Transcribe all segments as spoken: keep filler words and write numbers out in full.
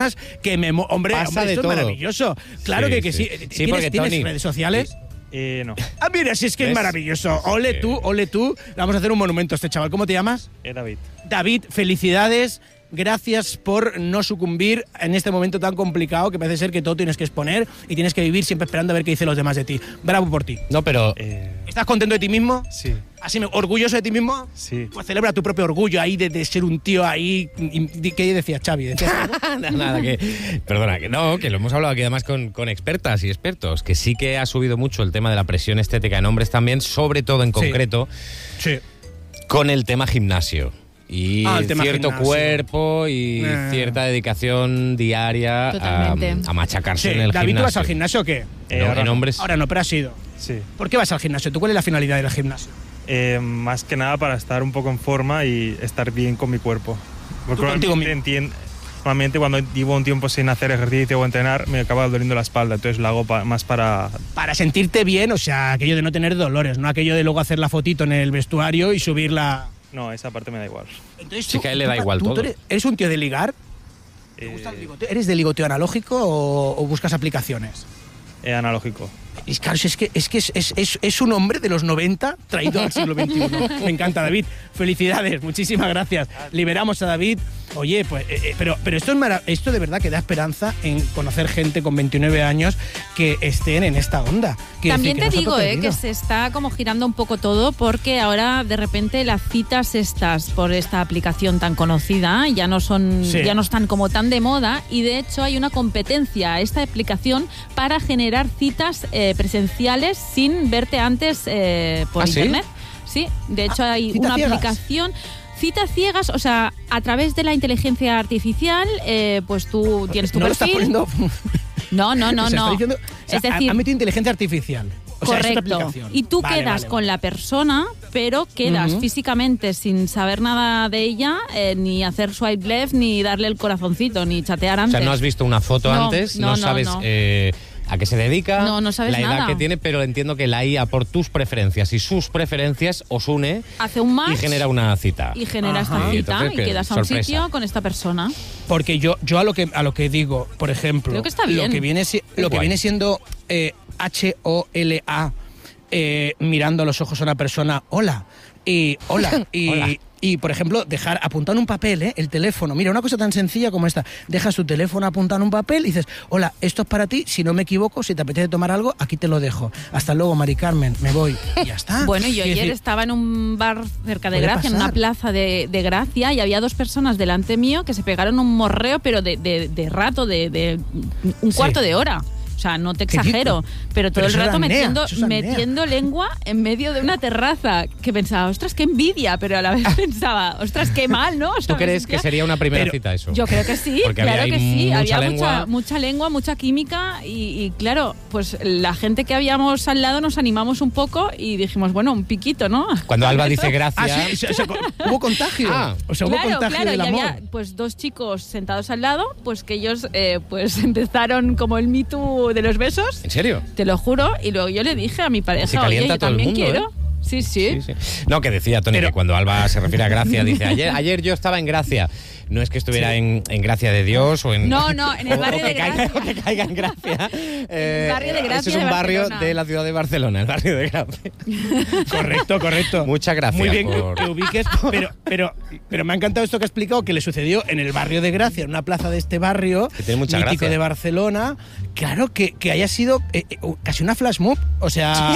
personas que me... Hombre, Pasa hombre de esto todo. es maravilloso. Claro Sí, que, que sí. sí. Sí, ¿Tienes, porque, ¿tienes Tony, redes sociales? Eh, no. Ah, mira, si es que ¿Ves? es maravilloso. Ole Sí. tú, ole tú. Le vamos a hacer un monumento a este chaval. ¿Cómo te llamas? Eh, David. David, felicidades. Gracias por no sucumbir en este momento tan complicado que parece ser que todo tienes que exponer y tienes que vivir siempre esperando a ver qué dicen los demás de ti. Bravo por ti. No, pero... Eh, ¿Estás contento de ti mismo? sí, ¿Así me- orgulloso de ti mismo? sí. Pues celebra tu propio orgullo ahí de, de ser un tío ahí. y- y- ¿Qué decías, Xavi? ¿Decías algo? Nada, nada, que... Perdona, que no, que lo hemos hablado aquí además con, con expertas y expertos, que sí que ha subido mucho el tema de la presión estética en hombres también, sobre todo en concreto Sí. con el tema gimnasio. Y Ah, el tema cierto gimnasio. cuerpo y Eh. cierta dedicación diaria a, Totalmente. a machacarse Sí. en el David, gimnasio. ¿tú vas al gimnasio o qué? Eh, No, ahora en no. hombres. Ahora no, pero has ido. Sí. ¿Por qué vas al gimnasio? ¿Tú cuál es la finalidad del gimnasio? Eh, más que nada para estar un poco en forma y estar bien con mi cuerpo. Porque Tú contigo normalmente, entien- normalmente cuando llevo un tiempo sin hacer ejercicio o entrenar me acaba doliendo la espalda, entonces lo hago pa- más para... Para sentirte bien, o sea, aquello de no tener dolores, no aquello de luego hacer la fotito en el vestuario y subirla. No, esa parte me da igual. Entonces, Sí, que a él le da tú- igual tú- todo. tú eres, ¿Eres un tío de ligar? ¿Te Eh, gusta el ligoteo? ¿Eres de ligoteo analógico o, o buscas aplicaciones? eh, analógico. Y claro, si es que, es, que es, es, es, es un hombre de los noventa traído al siglo veintiuno. Me encanta, David. Felicidades, muchísimas gracias. Liberamos a David. Oye, pues, eh, eh, pero, pero esto, es mara- esto de verdad que da esperanza en conocer gente con veintinueve años que estén en esta onda. Quiero También decir, te que no se ha digo eh, perdido. que se está como girando un poco todo porque ahora de repente las citas estas por esta aplicación tan conocida ya no son Sí. ya no están como tan de moda y de hecho hay una competencia a esta aplicación para generar citas eh, presenciales sin verte antes eh, por ¿Ah, sí? internet. Sí, de hecho hay ¿citas una ciegas? aplicación. Citas ciegas, o sea, a través de la inteligencia artificial, eh, pues tú tienes tu no lo estás perfil. poniendo. No, no, no, O sea, no. está diciendo- o sea, es decir, ha, ha metido inteligencia artificial. O sea, es otra correcto. aplicación. Y tú Vale, quedas vale, con vale. la persona, pero quedas Ujú. físicamente sin saber nada de ella, eh, ni hacer swipe left, ni darle el corazoncito, ni chatear O antes. sea, no has visto una foto No, antes, no, no, no, sabes no. eh, a qué se dedica, No, no sabes la edad nada. que tiene, pero entiendo que la I A por tus preferencias y sus preferencias os une Hace un match y genera una cita. y genera Ajá. esta Y cita entonces, y ¿qué? quedas a un Sorpresa. sitio con esta persona. Porque yo, yo a lo que a lo que digo, por ejemplo, Creo que está lo bien. que viene si- lo que Guay. viene siendo eh, H O L A, eh, mirando a los ojos a una persona, hola, y hola, y, Hola. y por ejemplo, dejar apuntado en un papel, ¿eh? El teléfono. Mira, una cosa tan sencilla como esta. Dejas tu teléfono apuntado en un papel y dices, hola, esto es para ti, si no me equivoco, si te apetece tomar algo, aquí te lo dejo. Hasta luego, Mari Carmen, me voy. Y ya está. Bueno, yo Quiero ayer decir, estaba en un bar cerca de Puede Gracia, en una pasar. plaza de, de Gracia, y había dos personas delante mío que se pegaron un morreo, pero de, de- de rato, de, de un Sí. cuarto de hora. O sea, no te ¿Qué exagero, dices? pero todo Pero el eso es rato apnea, metiendo, eso es apnea. metiendo lengua en medio de una terraza. Que pensaba, ostras, qué envidia, pero a la vez pensaba, ostras, qué mal, ¿no? O sea, ¿Tú me crees que sentía- sería una primera Pero cita eso? Yo creo que sí, Porque claro había que ahí sí. mucha Había lengua. mucha, mucha lengua, mucha química y, y claro, pues la gente que habíamos al lado nos animamos un poco y dijimos, bueno, un piquito, ¿no? Cuando Alba dice gracias... Ah, sí, o sea, o sea, hubo contagio. Ah. O sea, hubo Claro, contagio claro, del y amor. había pues dos chicos sentados al lado, pues que ellos eh, pues empezaron como el Me Too de los besos, ¿En serio? te lo juro, y luego yo le dije a mi Se pareja, oye, calienta yo todo el también mundo, quiero. ¿eh? Sí, sí. Sí, sí. No, que decía Tony Pero- que cuando Alba se refiere a Gracia, dice, ayer, ayer yo estaba en Gracia. No es que estuviera en, en Gracia de Dios o en... No, no, en el o- barrio o que de caiga, Gracia. o que caiga en Gracia. Eh, barrio de Gracia Ese es de un barrio Barcelona. de la ciudad de Barcelona, el barrio de Gracia. Correcto, correcto. Muchas gracias Muy bien que- por- que ubiques, pero, pero, pero me ha encantado esto que ha explicado, que le sucedió en el barrio de Gracia, en una plaza de este barrio, Que tiene mucha mítico gracia. de Barcelona. Claro, que, que haya sido eh, eh, casi una flash mob, o sea,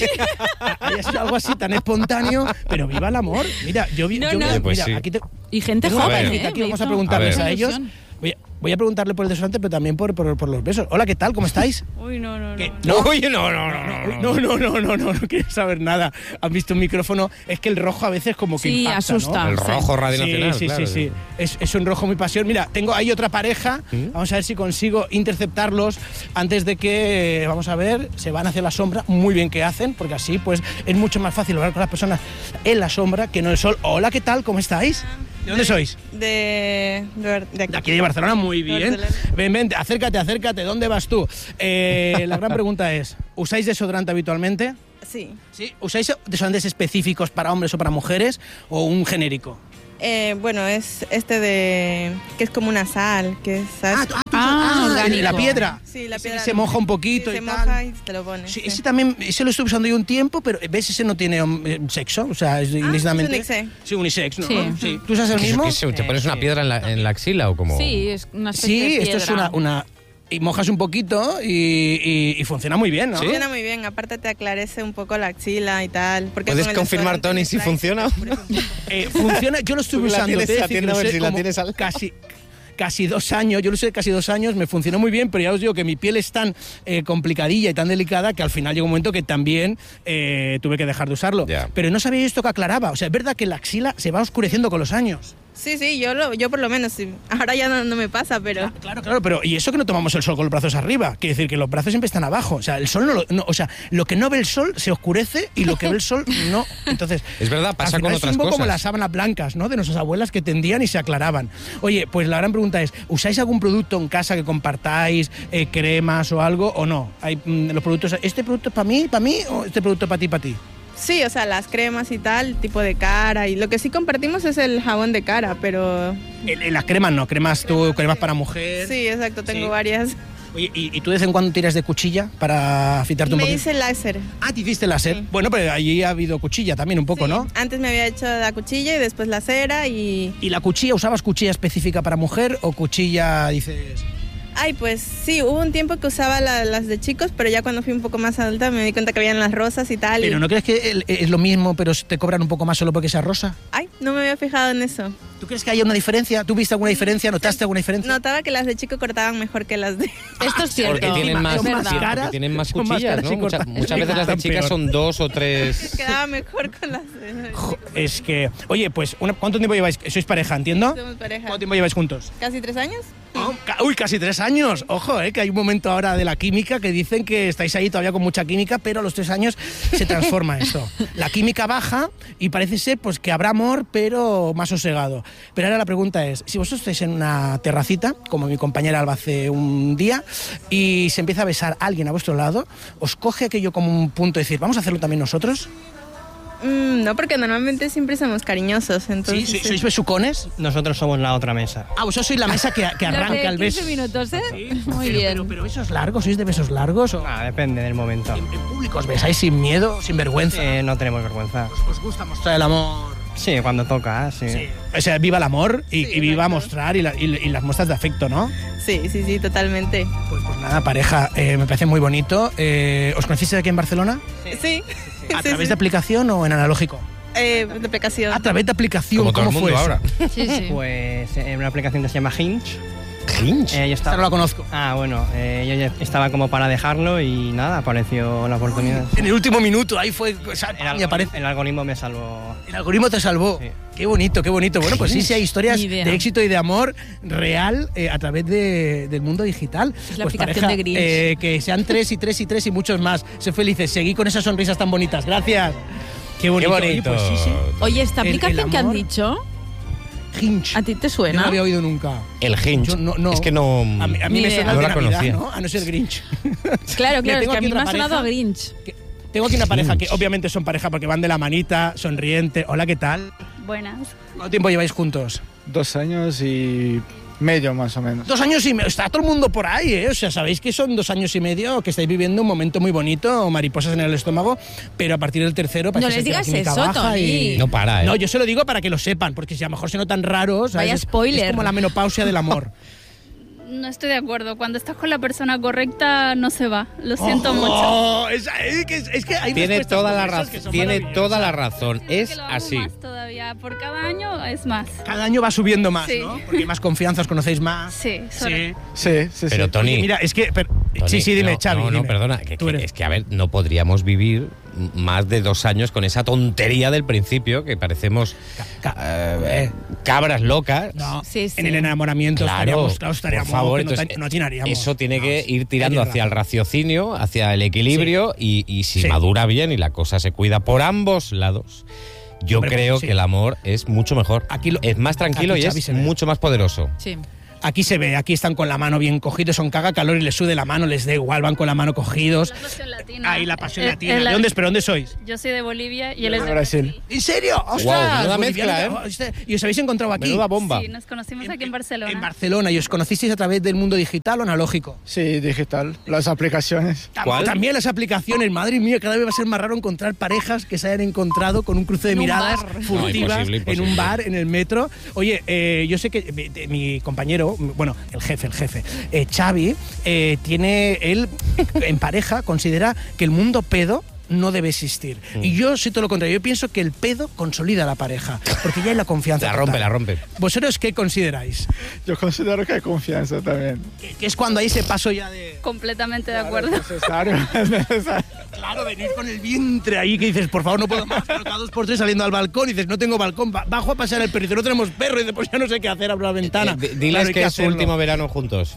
haya sido algo así tan espontáneo, pero viva el amor. Mira, yo vi, No, yo no. vi- Pues mira, sí. aquí te, Y gente tengo una joven, parejita ¿eh? aquí, Me vamos a hizo preguntarles A a, ver. ellos. ilusión. Voy a, voy a preguntarle por el desodorante, pero también por, por, por los besos. Hola, ¿qué tal? ¿Cómo estáis? Uy, no, no, ¿Qué? no. No, oye, no, no, no, no. No, no, no, no, no, no quiero saber nada. ¿Han visto un micrófono? Es que el rojo a veces como que Sí, impacta, asusta. ¿no? El rojo Radio Sí, Nacional, sí, claro. sí, sí. Es, es un rojo muy pasión. Mira, tengo ahí otra pareja. ¿Mm? Vamos a ver si consigo interceptarlos antes de que, vamos a ver, se van hacia la sombra. Muy bien que hacen, porque así pues es mucho más fácil hablar con las personas en la sombra que no en el sol. Hola, ¿qué tal? ¿Cómo estáis? ¿De dónde sois? De, de, de aquí. De aquí de Barcelona, muy bien. Barcelona. Ven, ven, acércate, acércate. ¿Dónde vas tú? Eh, la gran pregunta es, ¿usáis desodorante habitualmente? Sí. ¿Sí? ¿Usáis desodorantes específicos para hombres o para mujeres o un genérico? Eh, bueno, es este de... que es como una sal, que es... ¿sabes? Ah, tú- ah, Ah, orgánico. la piedra. Sí, la Ese piedra. que se moja un poquito Sí, y se tal. moja y te lo pones. Sí, sí. ese también, ese lo estoy usando yo un tiempo, pero ves, ese no tiene eh, sexo, o sea, es ilícitamente. es unisex. Sí, unisex, ¿no? Sí. ¿Tú usas el ¿Qué- mismo? qué se- ¿Te Eh, pones una sí. piedra en la, en la axila o como? Sí, es una especie Sí, de esto es piedra. una, una... Y mojas un poquito y, y- y funciona muy bien, ¿no? Funciona muy bien, aparte te aclarece un poco la axila y tal. Porque ¿Puedes con el confirmar, desodorante Tony, te si trae- funciona? Eh, funciona, yo lo estoy Tú la usando. tienes, te he de la decir que tienda, lo a ver usé si la como tienes al- Casi, casi dos años, yo lo usé casi dos años, me funcionó muy bien, pero ya os digo que mi piel es tan eh, complicadilla y tan delicada que al final llegó un momento que también eh, tuve que dejar de usarlo. Ya. Pero no sabía esto que aclaraba. O sea, es verdad que la axila se va oscureciendo con los años. Sí, sí, yo, lo, yo por lo menos, sí. Ahora ya no, no me pasa, pero... Claro, claro, pero y eso que no tomamos el sol con los brazos arriba, quiere decir que los brazos siempre están abajo. O sea, el sol no, lo, no o sea, lo que no ve el sol se oscurece y lo que ve el sol no. Entonces, Es verdad, pasa al final con es otras un poco como cosas. las sábanas blancas, ¿no? De nuestras abuelas que tendían y se aclaraban. Oye, pues la gran pregunta es, ¿usáis algún producto en casa que compartáis, eh, cremas o algo o no? Hay mm, los productos, ¿este producto es para mí, para mí o este producto es para ti, para ti? Sí, o sea, las cremas y tal, tipo de cara. Y lo que sí compartimos es el jabón de cara, pero... En, en las cremas no, cremas tú, cremas para mujer. Sí, exacto, tengo Sí. varias. Oye, ¿y, y tú de vez en cuando tiras de cuchilla para afeitarte un Me poquito? hice láser. Ah, te hiciste láser. Sí. Bueno, pero allí ha habido cuchilla también un poco, Sí, ¿no? Antes me había hecho la cuchilla y después la cera y... ¿Y la cuchilla, usabas cuchilla específica para mujer o cuchilla, dices...? Ay, pues sí, hubo un tiempo que usaba la- las de chicos, pero ya cuando fui un poco más adulta me di cuenta que habían las rosas y tal. y- Pero ¿no crees que el- es lo mismo, pero te cobran un poco más solo porque sea rosa? Ay, no me había fijado en eso. ¿Tú crees que hay una diferencia? ¿Tú viste alguna diferencia? ¿Notaste alguna diferencia? Notaba que las de chico cortaban mejor que las de... Esto es cierto. Porque tienen más, Son más porque caras, tienen más son más cuchillas, caras ¿no? y Muchas, cortan- muchas veces las de cortan chicas peor. son dos o tres. Quedaba mejor con las de... Jo, Es que... Oye, pues, una- ¿cuánto tiempo lleváis? ¿Sois pareja, entiendo? Somos pareja. ¿Cuánto tiempo lleváis juntos? ¿Casi tres años? Oh, ca- uy, casi tres años. Ojo, eh, que hay un momento ahora de la química que dicen que estáis ahí todavía con mucha química, pero a los tres años se transforma esto. La química baja y parece ser pues que habrá amor, pero más sosegado. Pero ahora la pregunta es, si vosotros estáis en una terracita, como mi compañera Alba hace un día, y se empieza a besar a alguien a vuestro lado, ¿os coge aquello como un punto de decir, vamos a hacerlo también nosotros? Mm, no, porque normalmente siempre somos cariñosos, entonces... ¿Sí? ¿Sois besucones? Nosotros somos la otra mesa. Ah, vosotros sois la mesa que, que Los de arranca el beso. quince minutos, ¿eh? Sí, Muy pero, bien. Pero, pero besos largos, ¿sois de besos largos? O... Ah, depende del momento. ¿En, en público os besáis sin miedo, sin vergüenza? Eh, no tenemos vergüenza. ¿Os gusta mostrar el amor? Sí, cuando toca, sí. Sí. O sea, viva el amor y, Sí, y viva exacto. mostrar y, la- y- y las muestras de afecto, ¿no? Sí, sí, sí, totalmente. Pues, pues nada, pareja, eh, me parece muy bonito. Eh, ¿Os conocisteis aquí en Barcelona? Sí. ¿A sí, través sí. de aplicación o en analógico? Eh, de aplicación. A través de aplicación, Como todo ¿cómo el mundo fue eso? ahora. Sí, sí. Pues en una aplicación que se llama Hinge. Hinge. Eh, yo Esta estaba... no la conozco. Ah, bueno, eh, yo ya estaba como para dejarlo y nada, apareció la oportunidad. En el último minuto, ahí fue, o sea, El, y algoritmo, aparece. el algoritmo me salvó. El algoritmo te salvó. Sí. Qué bonito, qué bonito. Bueno, pues sí, sí hay historias Ni idea. de éxito y de amor real eh, a través de- del mundo digital. Es la Pues aplicación de Grinch. eh, que sean tres y tres y tres y muchos más. Sé felices, seguí con esas sonrisas tan bonitas. Gracias. Qué Qué bonito. bonito. Oye, pues sí, sí. Oye, esta El- el aplicación que han amor. dicho, Hinge. ¿a ti te Yo no suena? la había oído nunca. El Hinge. Yo no- no. Es que no. A mí, a mí Ni me idea. suena el No de la Navidad, conocía. ¿no? A no ser Grinch. Claro, Mira, claro, es tengo que a aquí mí me otra ha sonado a pareja. Grinch. Tengo aquí una pareja que Grinch. obviamente son pareja porque van de la manita, sonriente. Hola, ¿qué tal? Buenas. ¿Cuánto tiempo lleváis juntos? Dos años y medio más o menos. Dos años y medio. Está todo el mundo por ahí, ¿eh? O sea, sabéis que son dos años y medio que estáis viviendo un momento muy bonito, mariposas en el estómago, pero a partir del tercero parece No les ser que la digas química eso, baja Tony. y- No para, ¿eh? No, yo se lo digo para que lo sepan, porque si a lo mejor se notan raros. ¿sabes? Vaya Es- spoiler. Es como la menopausia del amor. No estoy de acuerdo. Cuando estás con la persona correcta, no se va. Lo siento Oh, mucho. Es, es que, es que hay Tiene respuestas toda como la esas razón. que son Tiene maravillosas. toda la razón. Creo Es que lo amo así. más todavía. Por cada año es más. Cada año va subiendo más, Sí. ¿no? Porque hay más confianza, os conocéis más. Sí, solo. Sí. Sí, sí, Pero sí. Tony. Oye, mira, es que... pero- Tony, sí, sí, dime, no, Xavi. No, no, dime. perdona. Que, Tú que- eres- es que, a ver, no podríamos vivir más de dos años con esa tontería del principio, que parecemos Ca- eh, cabras locas. No, Sí, sí. en el enamoramiento Claro, estaríamos, claro, por estaríamos favor, que no, entonces, ta- no atinaríamos. eso tiene No, que sí, ir tirando tienes hacia el razón. raciocinio, hacia el equilibrio y, y si Sí. madura bien y la cosa se cuida por ambos lados, yo Hombre, creo sí. que el amor es mucho mejor. Aquí lo- es más tranquilo aquí y Xavi es se ve. mucho más poderoso. Sí. Aquí se ve, aquí están con la mano bien cogidos, son caga calor y les sude la mano, les da igual, van con la mano cogidos. La pasión latina. Ahí la pasión Eh, latina. eh, la- ¿De dónde, pero dónde sois? Yo soy de Bolivia y él es de Brasil. Brasil. ¿En serio? ¡Ostras! Guau, menuda Boliviano, mezcla, ¿eh? hostia, ¿Y os habéis encontrado aquí? Menuda bomba. Sí, nos conocimos aquí en Barcelona. En Barcelona. ¿Y os conocisteis a través del mundo digital o analógico? Sí, digital, las aplicaciones. ¿Cuál? También las aplicaciones. Madre mía, cada vez va a ser más raro encontrar parejas que se hayan encontrado con un cruce de En un miradas bar. furtivas No, imposible, en imposible. un bar, en el metro. Oye, eh, yo sé que mi, de- mi compañero, bueno, el jefe, el jefe, eh, Xavi, eh, tiene, él en pareja considera que el mundo pedo no debe existir. Mm. Y yo soy todo lo contrario. Yo pienso que el pedo consolida a la pareja, porque ya hay la confianza. La rompe, total. la rompe. ¿Vosotros qué consideráis? Yo considero que hay confianza también. Que, que es cuando hay ese paso ya de... Completamente de acuerdo. Es necesario, es necesario. Claro, venir con el vientre ahí que dices, por favor, no puedo más, pero cada dos por tres saliendo al balcón y dices, no tengo balcón, ba- bajo a pasear el perro y dice, no tenemos perro y después ya no sé qué hacer, abro la ventana. Eh, d- Claro, diles hay que es su hacerlo. último verano juntos.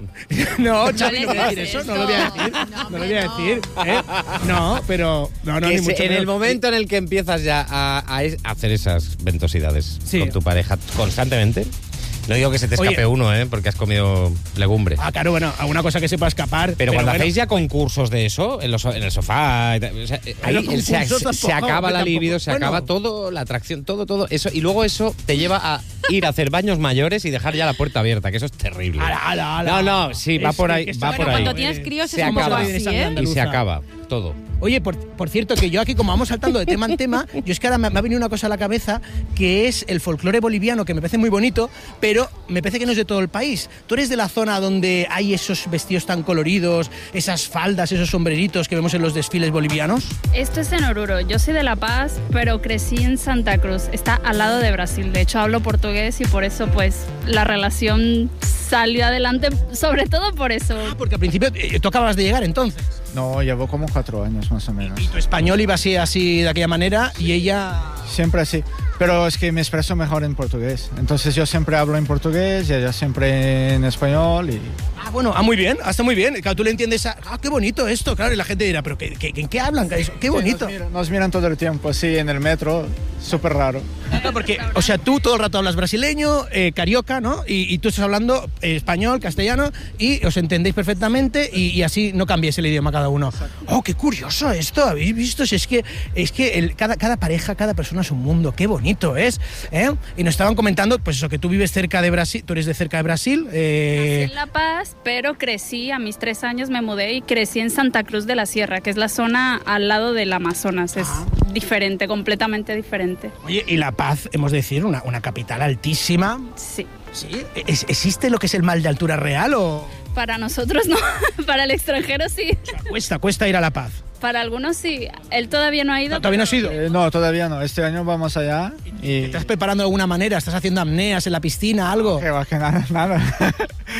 No, Xavi, no voy a digas decir eso, no eso. lo voy a decir, No, no, lo hombre, voy a no. decir, ¿eh? No, pero, no, no, Que ni se- mucho en el menos. momento en el que empiezas ya a, a es- a hacer esas ventosidades Sí. con tu pareja constantemente, no digo que se te escape Oye. uno, ¿eh? Porque has comido legumbre. Ah, claro, bueno, alguna cosa que se pueda escapar. Pero, cuando bueno, hacéis ya concursos de eso, en, los- en el sofá, y tal, o sea, eh, ahí los el- se, concursos se- tampoco, se acaba la tampoco. libido, se Bueno. acaba todo, la atracción, todo, todo. Eso, y luego eso te lleva a ir a hacer baños mayores y dejar ya la puerta abierta, que eso es terrible. ala, ala, ala. No, no, sí, va Es por que- ahí, que va está- por Bueno, ahí. cuando tienes críos Se es un poco acaba. así, Esa ¿eh? andaluz. Y se acaba todo. Oye, por, por cierto, que yo aquí, como vamos saltando de tema en tema, yo es que ahora me, me ha venido una cosa a la cabeza, que es el folclore boliviano, que me parece muy bonito, pero me parece que no es de todo el país. ¿Tú eres de la zona donde hay esos vestidos tan coloridos, esas faldas, esos sombreritos que vemos en los desfiles bolivianos? Esto es en Oruro. Yo soy de La Paz, pero crecí en Santa Cruz. Está al lado de Brasil. De hecho, hablo portugués y por eso, pues, la relación salió adelante, sobre todo por eso. Ah, porque al principio eh, tú acabas de llegar entonces. No, llevo como cuatro años más o menos. Y tu español iba así, así de aquella manera, y ella... Siempre así. Pero es que me expreso mejor en portugués. Entonces yo siempre hablo en portugués y ella siempre en español. Y Ah, bueno, ah, muy bien, hasta muy bien. Claro, tú le entiendes a... Ah, qué bonito esto, claro, y la gente dirá, pero ¿qué, qué, ¿en qué hablan? Qué bonito. Nos miran, nos miran todo el tiempo, así en el metro. Súper raro. Claro, porque, o sea, tú todo el rato hablas brasileño, eh, carioca, ¿no? Y, y tú estás hablando eh, español, castellano, y os entendéis perfectamente y, y así no cambiéis el idioma cada uno. ¡Oh, qué curioso esto! ¿Habéis visto? Si es que, es que el- cada, cada pareja, cada persona es un mundo. ¡Qué bonito es! ¿Eh? Y nos estaban comentando, pues eso, que tú vives cerca de Brasil, tú eres de cerca de Brasil. eh, Nací en La Paz, pero crecí, a mis tres años me mudé y crecí en Santa Cruz de la Sierra, que es la zona al lado del Amazonas. Es diferente, completamente diferente. Oye, y La Paz, hemos de decir, una, una capital altísima. Sí. ¿Sí? ¿Es- ¿Existe lo que es el mal de altura real o...? Para nosotros no, para el extranjero sí. O sea, cuesta, cuesta ir a La Paz. Para algunos sí. Él todavía no ha ido. ¿No, ¿Todavía no has pero- ido? Eh, no, todavía no. Este año vamos allá y... ¿Te estás preparando de alguna manera? ¿Estás haciendo apneas en la piscina, algo? Que va, que nada, nada.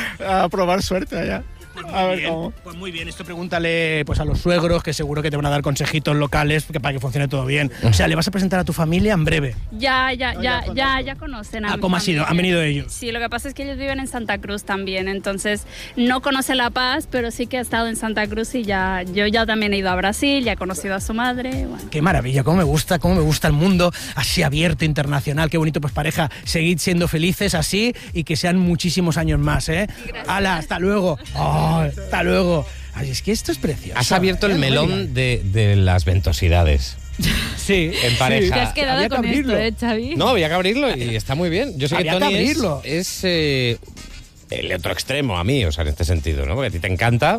A probar suerte allá. A ver Bien, cómo. pues muy bien, esto pregúntale pues a los suegros, que seguro que te van a dar consejitos locales que para que funcione todo bien. O sea, le vas a presentar a tu familia en breve. Ya, ya, ya, ya, ya conocen a Ah, mi ¿cómo ha sido? familia. ¿Han venido ellos? Sí, lo que pasa es que ellos viven en Santa Cruz también, entonces no conoce La Paz, pero sí que ha estado en Santa Cruz y ya, yo ya también he ido a Brasil, ya he conocido a su madre, bueno. Qué maravilla, cómo me gusta, cómo me gusta el mundo así abierto, internacional, qué bonito, pues pareja, seguid siendo felices así y que sean muchísimos años más, ¿eh? ¡Hala, hasta luego! Oh, ¡hasta luego! Ay, es que esto es precioso. Has abierto el ¿eh? melón de, de las ventosidades. Sí. En pareja. Te has quedado Había que con esto, abrirlo. ¿eh, Xavi? No, había que abrirlo y está muy bien. Yo sé Había que que Tony es, abrirlo. es, eh, el otro extremo a mí, o sea, en este sentido, ¿no? Porque a ti te encanta.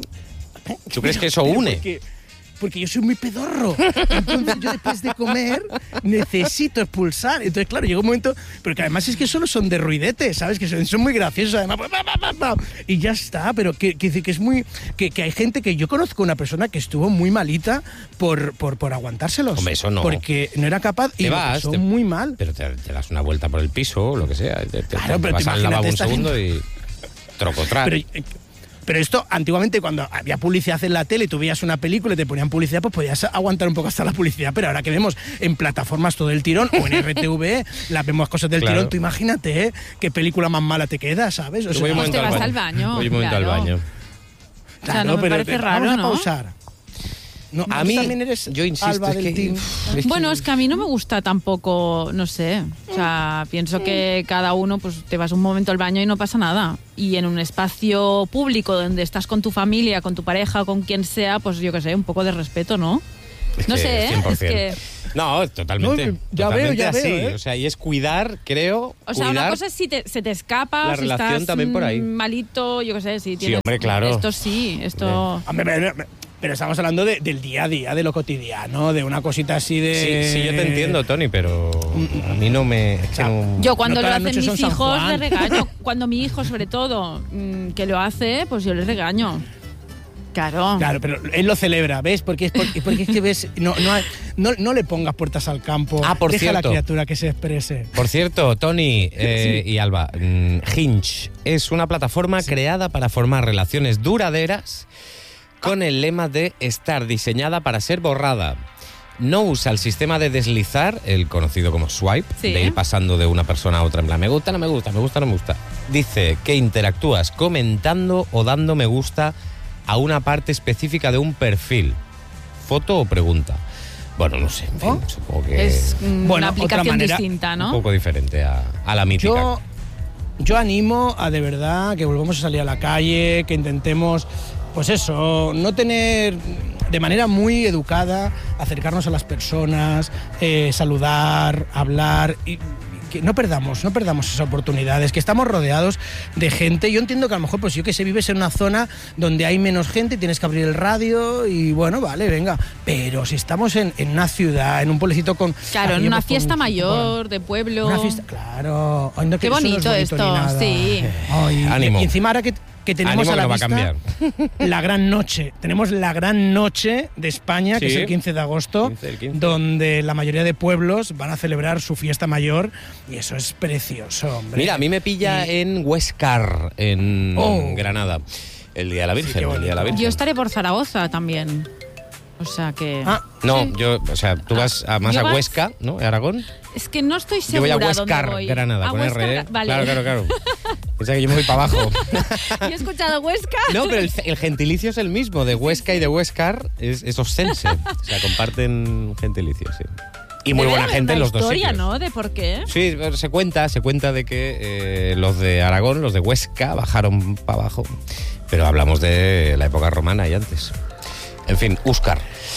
¿Tú crees que eso Pero une? Porque, porque yo soy muy pedorro. Entonces yo después de comer necesito expulsar. Entonces, claro, llega un momento... Pero que además es que solo son de ruidete, ¿sabes? Que son, son muy graciosos además. Pa, pa, pa, pa, y ya está. Pero que, que, que es muy... Que, que hay gente que... Yo conozco una persona que estuvo muy malita por, por, por aguantárselos. Hombre, eso no. Porque no era capaz y Te lo vas, pasó te- muy mal. Pero te, te das una vuelta por el piso o lo que sea. Te, te- Claro, te pero vas tú al lavabo un imagínate, segundo y trocotrás. Pero, eh, pero esto, antiguamente, cuando había publicidad en la tele y tú veías una película y te ponían publicidad, pues podías aguantar un poco hasta la publicidad. Pero ahora que vemos en plataformas todo el tirón o en R T V E, las vemos cosas del Claro. tirón, tú imagínate, ¿eh? Qué película más mala te queda, ¿sabes? O Yo sea, voy un Pues momento te vas al baño, Voy un momento claro. al baño. O sea, no me parece raro, vamos a ¿no? pausar. No, A ¿tú mí, también eres yo insisto, Alba es del que- team? es que- Bueno, es que a mí no me gusta tampoco, no sé. O sea, pienso que cada uno, pues te vas un momento al baño y no pasa nada. Y en un espacio público donde estás con tu familia, con tu pareja, con quien sea, pues yo qué sé, un poco de respeto, ¿no? Es No que sé, ¿eh? cien por Es ciento. que... No, totalmente. No, ya veo, totalmente ya así. veo, ¿eh? O sea, y es cuidar, creo, O sea, cuidar una cosa es si te, se te escapa, la si relación estás también por ahí. mm, malito, yo qué sé, si tienes... hombre, claro. Esto sí, esto... Hombre, pero, pero estamos hablando de- del día a día, de lo cotidiano, de una cosita así de... Sí, sí, yo te entiendo, Tony, pero a mí no me... es que no- Yo cuando No lo todas las hacen noches mis son San hijos Juan. le regaño. Cuando mi hijo, sobre todo, mm, que lo hace, pues yo le regaño. Claro. Claro, pero él lo celebra, ¿ves? Porque es, porque, porque es que ves, no, no, hay- no, no le pongas puertas al campo. Ah, por Deja a la cierto. criatura que se exprese. Por cierto, Tony eh, y Alba, mm, Hinge es una plataforma creada para formar relaciones duraderas con el lema de estar diseñada para ser borrada. No usa el sistema de deslizar, el conocido como swipe, Sí. de ir pasando de una persona a otra en plan, me gusta, no me gusta, me gusta, no me gusta. Dice que interactúas comentando o dando me gusta a una parte específica de un perfil. ¿Foto o pregunta? Bueno, no sé, en fin, ¿Oh? supongo que Es mm, Bueno, una otra aplicación manera, distinta, un ¿no? poco diferente a, a la mítica. Yo, yo animo a de verdad que volvamos a salir a la calle, que intentemos, pues eso, no tener de manera muy educada, acercarnos a las personas, eh, saludar, hablar y que no perdamos, no perdamos esas oportunidades, que estamos rodeados de gente. Yo entiendo que a lo mejor, pues yo que sé, vives en una zona donde hay menos gente, tienes que abrir el radio y bueno, vale, venga. Pero si estamos en, en una ciudad, en un pueblecito con... Claro, en aquello, una pues, con- fiesta con- mayor, de pueblo. Una fiesta, claro. Ay, no, que Qué eso no es bonito ni esto, nada. sí. Ay, Ánimo. Y encima ahora que, que tenemos Ánimo a la que no va a vista cambiar. la gran noche. Tenemos la gran noche de España, que Sí. es el quince de agosto, quince, el quince. donde la mayoría de pueblos van a celebrar su fiesta mayor y eso es precioso, hombre. Mira, a mí me pilla Y- en Huescar, en Oh. Granada. El Día de la Virgen, qué el Día de la bonito. Virgen. Yo estaré por Zaragoza también. O sea que... Ah, No, yo, o sea, tú vas a, más ¿Yo a vas? Huesca, ¿no? ¿Aragón? Es que no estoy Yo voy segura a dónde Huescar, voy. Granada, A con Huescar, R, ¿eh? vale. Claro, claro, claro. Piensa que yo me voy para abajo. Yo he escuchado Huesca. No, pero el, el gentilicio es el mismo, de Huesca y de Huescar es, es oscense. O sea, comparten gentilicio, sí. Y muy Debe buena haber gente en una los dos historia, sitios. ¿no? De por qué. Sí, se cuenta, se cuenta de que eh, los de Aragón, los de Huesca, bajaron para abajo. Pero hablamos de la época romana y antes. En fin, Úscar.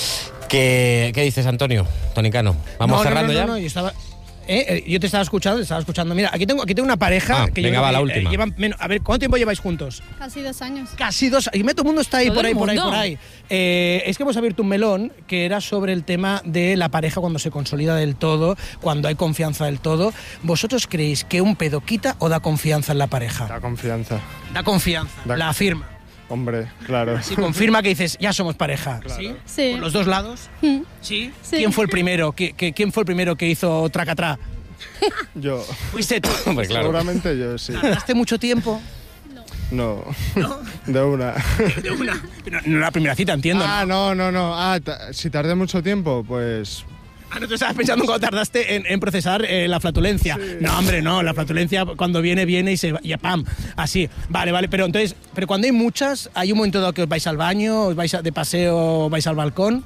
¿Qué, qué dices, Antonio? Tonicano. ¿Vamos no, no, cerrando no, ya? no, no, yo estaba... eh, eh, yo te estaba escuchando, te estaba escuchando. Mira, aquí tengo, aquí tengo una pareja Ah, que yo venga, creo va, que, la eh, última. llevan menos- a ver, ¿cuánto tiempo lleváis juntos? Casi dos años. Casi dos. Y todo el mundo está ahí, Todo por el ahí, por ahí, mundo. por ahí. Eh, es que hemos abierto un melón que era sobre el tema de la pareja cuando se consolida del todo, cuando hay confianza del todo. ¿Vosotros creéis que un pedo quita o da confianza en la pareja? Da confianza. Da confianza, Da- la afirma. Hombre, claro. Si confirma que dices, ya somos pareja. ¿Sí? Sí. ¿Por los dos lados? Mm. ¿Sí? Sí. ¿Quién fue el primero? ¿Qui- qui- ¿Quién fue el primero que hizo tracatrá? Yo. ¿Fuiste tú? Hombre, claro. Seguramente yo, sí. ¿Tardaste mucho tiempo? No. De una. De una. Pero no la primera cita, entiendo. ¿no? Ah, no, no, no. Ah, ta- si tardé mucho tiempo, pues. Ah, no, tú estabas pensando cuando tardaste en, en procesar eh, la flatulencia. No, hombre, no, la flatulencia cuando viene, viene y se va, y ¡pam! Así. Vale, vale, pero entonces, pero cuando hay muchas, hay un momento dado que os vais al baño, os vais a- de paseo, os vais al balcón.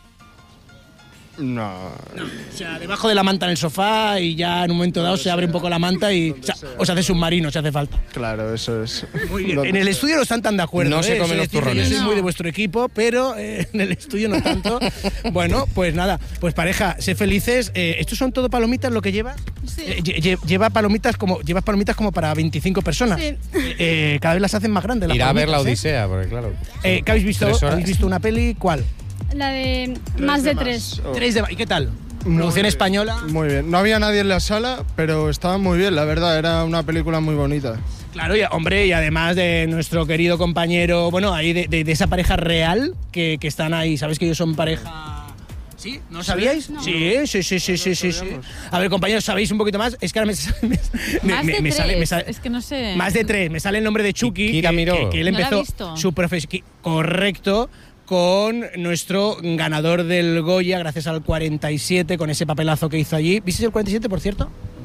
No. O sea, debajo de la manta en el sofá y ya en un momento dado se abre un poco la manta y o sea, os hace submarino si hace falta. Claro, eso es. Muy bien. Donde En el sea. estudio no están tan de acuerdo. No se ¿eh? comen Eso los es decir que turrones. Yo soy muy No. de vuestro equipo, pero eh, en el estudio no tanto. Bueno, pues nada, pues pareja, sé felices. Eh, ¿Estos son todo palomitas lo que llevas? Sí. Eh, lle- lle- lleva palomitas como llevas palomitas como para veinticinco personas. Sí. Eh, cada vez las hacen más grandes. las Irá a ver la palomitas, ¿eh? Odisea, porque claro. Eh, ¿Qué habéis visto? Tres horas. ¿Habéis visto una peli? ¿Cuál? La de más de tres. Oh. Tres de ¿Y qué tal? Muy Producción bien. española. Muy bien. No había nadie en la sala, pero estaba muy bien, la verdad. Era una película muy bonita. Claro, y, hombre, y además de nuestro querido compañero, bueno, ahí de, de- de esa pareja real que, que están ahí. ¿Sabéis que ellos son pareja? ¿Sí? ¿No sabíais? Sí, sí, sí, sí, sí, sí, sí. A ver, compañeros, ¿sabéis un poquito más? Es que ahora me, me, me- Más me- de me tres. sale, me sale- Es que no sé. más de tres. Me sale el nombre de Chucky, Kira que, Miró. que- que él No la he empezó visto. su profesión. Correcto. Con nuestro ganador del Goya, gracias al cuarenta y siete, con ese papelazo que hizo allí. ¿Visteis el cuarenta y siete, por cierto?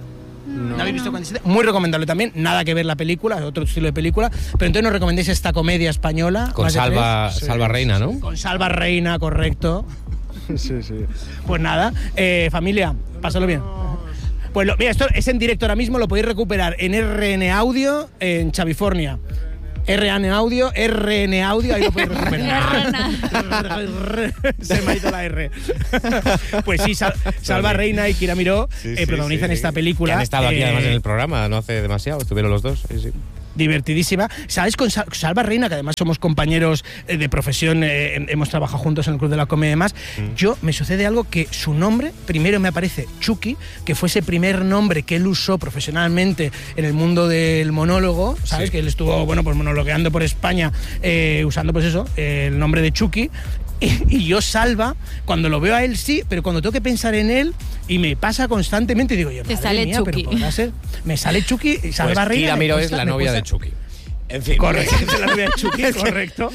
¿No habéis visto cuarenta y siete? Muy recomendable también, nada que ver la película, otro estilo de película, pero entonces nos recomendéis esta comedia española. Con Salva, sí, Salva Reina, ¿no? Con Salva Reina, correcto. Sí, sí. Pues nada, eh, familia, pásalo bien. Pues lo, mira, esto es en directo ahora mismo, lo podéis recuperar en R N Audio en Chavifornia. R N Audio, R N Audio, ahí lo podéis recuperar. Se me ha ido la R. Pues sí, Sal, Salva Reina y Kira Miró sí, eh, sí, protagonizan sí. esta película. Que han estado aquí eh, además en el programa, no hace demasiado, estuvieron los dos. Sí, sí. Divertidísima. ¿Sabes? Con Sal- Salva Reina, que además somos compañeros eh, de profesión, eh, hemos trabajado juntos en el Club de la Comedia y demás, mm. yo me sucede algo que su nombre, primero me aparece Chucky, que fue ese primer nombre que él usó profesionalmente en el mundo del monólogo, ¿sabes? Sí. Que él estuvo, bueno, pues monologueando por España, eh, usando pues eso, eh, el nombre de Chucky. Y, y yo Salva, cuando lo veo a él sí, pero cuando tengo que pensar en él y me pasa constantemente, digo yo, te sale mía, Chucky. Pero podrá ser. Me sale Chucky y Salva Pues Reina. Kira Miró es cuesta, la novia cuesta. de Chucky. En fin. Correcto, es la novia de Chucky, correcto.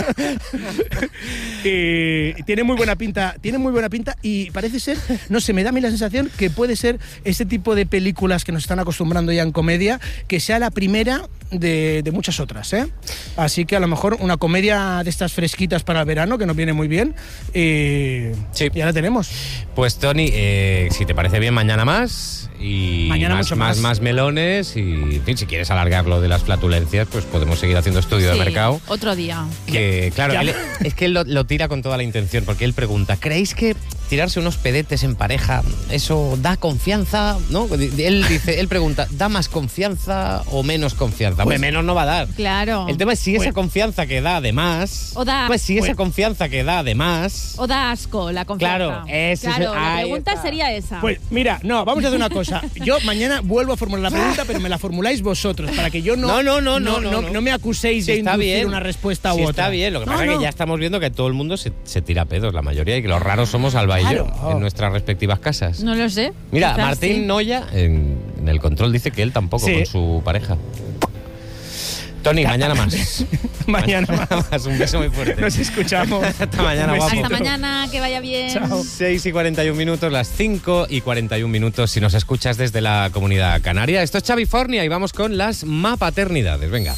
y tiene muy buena pinta, tiene muy buena pinta y parece ser, no sé, me da a mí la sensación que puede ser este tipo de películas que nos están acostumbrando ya en comedia, que sea la primera de, de muchas otras, ¿eh? Así que a lo mejor una comedia de estas fresquitas para el verano, que nos viene muy bien, y sí. ya la tenemos. Pues Tony, eh, si te parece bien, mañana más y mañana más, mucho más, más. más melones y, en fin, si quieres alargar lo de las flatulencias, pues podemos seguir haciendo estudio sí, de mercado. Otro día. Que, claro, Ya. él, es que él lo, lo tira con toda la intención, porque él pregunta, ¿creéis que tirarse unos pedetes en pareja, eso da confianza? ¿No? Él dice, él pregunta, ¿da más confianza o menos confianza? Pues menos no va a dar. Claro. El tema es si Pues, esa confianza que da además. O da. Pues si Pues, esa confianza que da además. O da asco la confianza. Claro, ese es claro, el- la ahí pregunta está. sería esa. Pues mira, no, vamos a hacer una cosa. Yo mañana vuelvo a formular la pregunta, pero me la formuláis vosotros, para que yo no, No, no, no, no, no, no, no. no me acuséis Sí, de está inducir bien. una respuesta Sí, u otra. está bien, lo que No, pasa es no. que ya estamos viendo que todo el mundo se, se tira pedos, la mayoría, y que los raros somos Alba y Claro. yo, en nuestras respectivas casas. No lo sé. Mira, Quizás Martín sí. Noya en, en el control dice que él tampoco Sí. con su pareja. Tony, mañana más. Mañana más. Un beso muy fuerte. Nos escuchamos. Hasta mañana, Un guapo. besito. Hasta mañana, que vaya bien. Chao. seis y cuarenta y un minutos, las cinco y cuarenta y un minutos si nos escuchas desde la Comunidad Canaria. Esto es Chavifornia y vamos con las mapaternidades. Venga.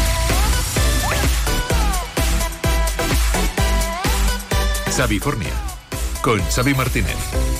Chavifornia con Xavi Martínez.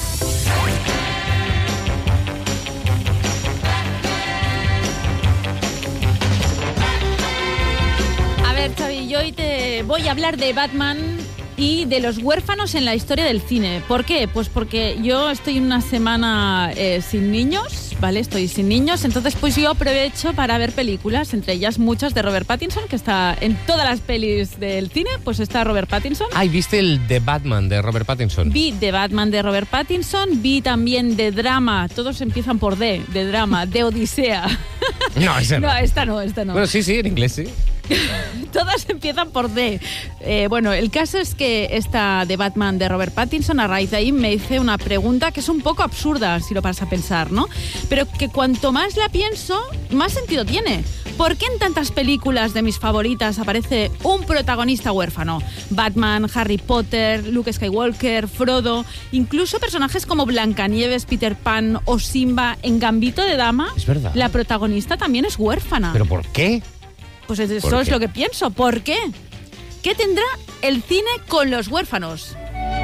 A ver, Xavi, yo hoy te voy a hablar de Batman y de los huérfanos en la historia del cine. ¿Por qué? Pues porque yo estoy una semana eh, sin niños, ¿vale? Estoy sin niños, entonces pues yo aprovecho para ver películas, entre ellas muchas de Robert Pattinson, que está en todas las pelis del cine, pues está Robert Pattinson. Ay, ¿viste el The Batman de Robert Pattinson? Vi de Batman de Robert Pattinson, vi también de drama, todos empiezan por D, de drama, de Odisea. No, ese no. No, esta no, esta no. Bueno, sí, sí, en inglés sí. Todas empiezan por D. Eh, bueno, el caso es que esta de Batman de Robert Pattinson, a raíz de ahí me hice una pregunta que es un poco absurda, si lo paras a pensar, ¿no? Pero que cuanto más la pienso, más sentido tiene. ¿Por qué en tantas películas de mis favoritas aparece un protagonista huérfano? Batman, Harry Potter, Luke Skywalker, Frodo, incluso personajes como Blancanieves, Peter Pan o Simba en Gambito de Dama. Es verdad. La protagonista también es huérfana. ¿Pero por qué? Pues eso ¿Por es qué? lo que pienso. ¿Por qué? ¿Qué tendrá el cine con los huérfanos?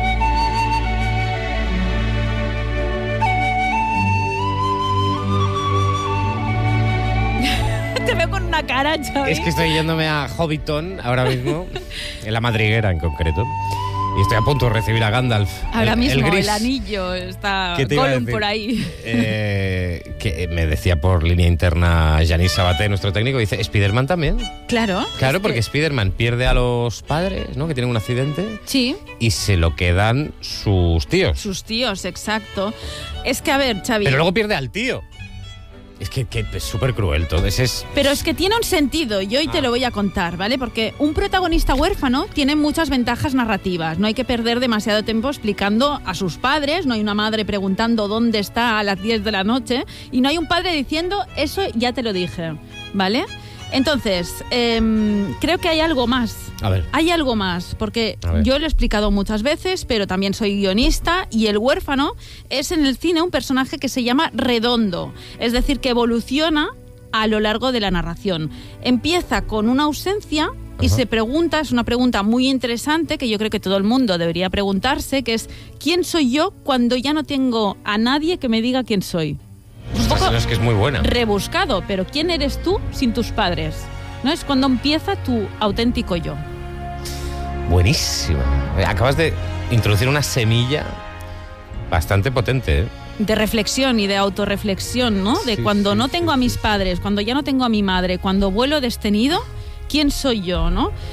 Te veo con una cara, Xavi. Es que estoy yéndome a Hobbiton ahora mismo, en la madriguera en concreto, y estoy a punto de recibir a Gandalf. Ahora el, mismo el, el, gris. anillo está ¿Qué te iba a Gollum decir? por ahí. Eh, que me decía por línea interna Yanis Sabaté, nuestro técnico, dice, ¿Spiderman también? Claro. Claro, es porque que- Spiderman pierde a los padres, ¿no? Que tienen un accidente, Sí, y se lo quedan sus tíos. sus tíos, exacto. Es que, a ver, Xavi... Pero luego pierde al tío. Es que, que es súper cruel todo. Ese es... Pero es que tiene un sentido y hoy te Ah. lo voy a contar, ¿vale? Porque un protagonista huérfano tiene muchas ventajas narrativas. No hay que perder demasiado tiempo explicando a sus padres, no hay una madre preguntando dónde está a las diez de la noche y no hay un padre diciendo eso ya te lo dije, ¿vale? Entonces, eh, creo que hay algo más. A ver. Hay algo más, porque A ver. yo lo he explicado muchas veces, pero también soy guionista y el huérfano es en el cine un personaje que se llama redondo, es decir, que evoluciona a lo largo de la narración. Empieza con una ausencia y Ajá. se pregunta, es una pregunta muy interesante que yo creo que todo el mundo debería preguntarse, que es ¿quién soy yo cuando ya no tengo a nadie que me diga quién soy? Un Ostras, poco no, es que es muy buena. rebuscado, pero ¿quién eres tú sin tus padres? ¿No? Es cuando empieza tu auténtico yo. Buenísimo. Acabas de introducir una semilla bastante potente, ¿eh? De reflexión y de autorreflexión, ¿no? De Sí, cuando sí, no sí, tengo a sí, mis sí. padres, cuando ya no tengo a mi madre, cuando vuelo destenido, ¿quién soy yo, no?